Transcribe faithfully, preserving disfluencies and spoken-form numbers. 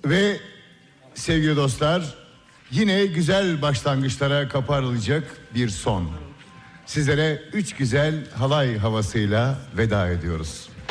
Ve sevgili dostlar, yine güzel başlangıçlara kapı aralacak bir son. Sizlere üç güzel halay havasıyla veda ediyoruz.